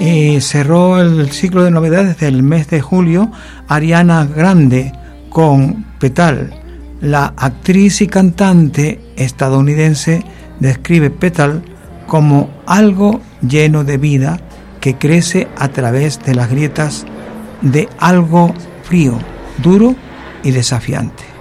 Cerró el ciclo de novedades del mes de julio Ariana Grande con Petal. La actriz y cantante estadounidense describe Petal como algo lleno de vida que crece a través de las grietas de algo frío, duro y desafiante.